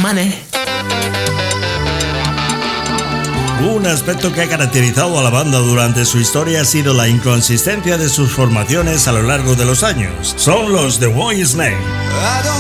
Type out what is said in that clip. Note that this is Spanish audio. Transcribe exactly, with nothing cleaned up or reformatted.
money. Un aspecto que ha caracterizado a la banda durante su historia ha sido la inconsistencia de sus formaciones a lo largo de los años. Son los The Whitesnake.